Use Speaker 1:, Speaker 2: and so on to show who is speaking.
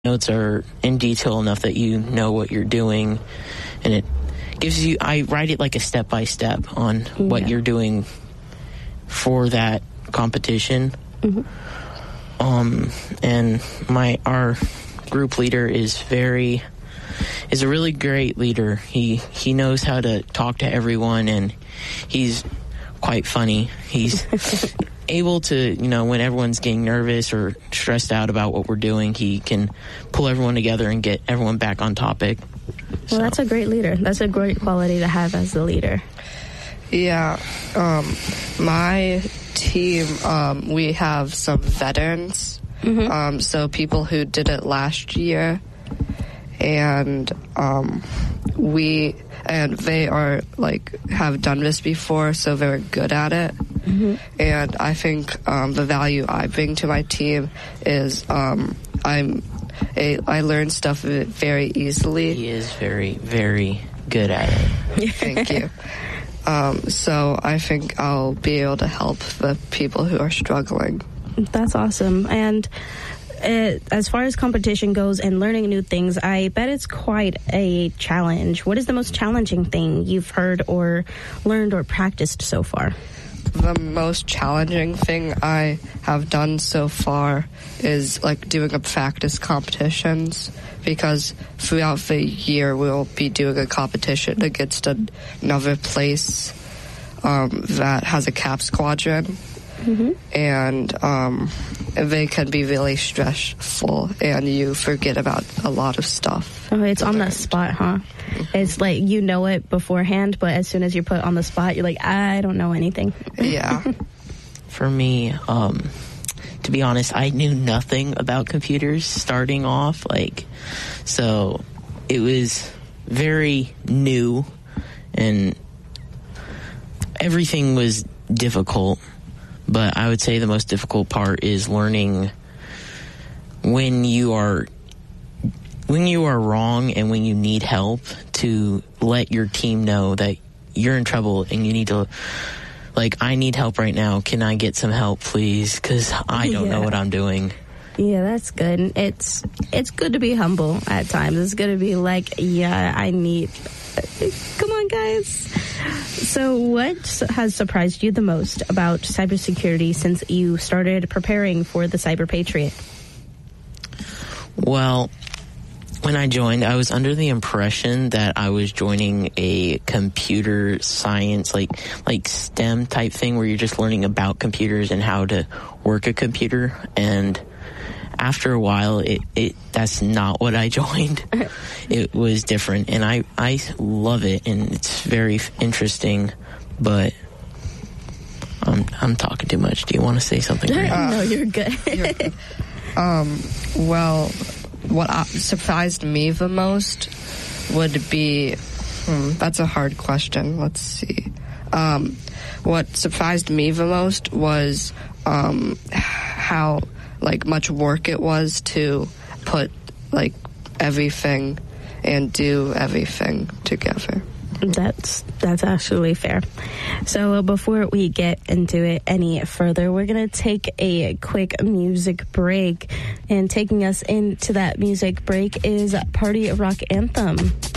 Speaker 1: notes are in detail enough that you know what you're doing, and it gives you, I write it like a step-by-step on what you're doing for that competition. And our group leader is a really great leader. He knows how to talk to everyone, and he's quite funny. He's able to, when everyone's getting nervous or stressed out about what we're doing, he can pull everyone together and get everyone back on topic.
Speaker 2: Well, that's a great leader. That's a great quality to have as the leader.
Speaker 3: Yeah. My team, we have some veterans. So people who did it last year, and they are have done this before, so they're good at it. And I think the value I bring to my team is I learn stuff very easily.
Speaker 1: He is very, very good at it.
Speaker 3: Thank you. So I think I'll be able to help the people who are struggling.
Speaker 2: That's awesome. And as far as competition goes and learning new things, I bet it's quite a challenge. What is the most challenging thing you've heard or learned or practiced so far?
Speaker 3: The most challenging thing I have done so far is doing a practice competitions, because throughout the year we'll be doing a competition against another place that has a cap squadron. And they can be really stressful, and you forget about a lot of stuff.
Speaker 2: Oh, it's on the spot, huh? It's like you know it beforehand, but as soon as you're put on the spot, you're like, I don't know anything.
Speaker 3: Yeah.
Speaker 1: For me, to be honest, I knew nothing about computers starting off. So it was very new, and everything was difficult. But I would say the most difficult part is learning when you are wrong and when you need help, to let your team know that you're in trouble and you need to, I need help right now. Can I get some help, please? Because I don't know what I'm doing.
Speaker 2: Yeah, that's good. It's good to be humble at times. It's good to be I need... Come on, guys. So what has surprised you the most about cybersecurity since you started preparing for the Cyber Patriot?
Speaker 1: Well, when I joined, I was under the impression that I was joining a computer science, like STEM type thing, where you're just learning about computers and how to work a computer. And after a while, that's not what I joined. It was different, and I love it, and it's very interesting, but I'm talking too much. Do you want to say something?
Speaker 2: No, you're good.
Speaker 3: Well, what surprised me the most would be, that's a hard question. Let's see. What surprised me the most was how much work it was to put everything and do everything together.
Speaker 2: That's actually fair. So before we get into it any further, we're going to take a quick music break. And taking us into that music break is Party Rock Anthem.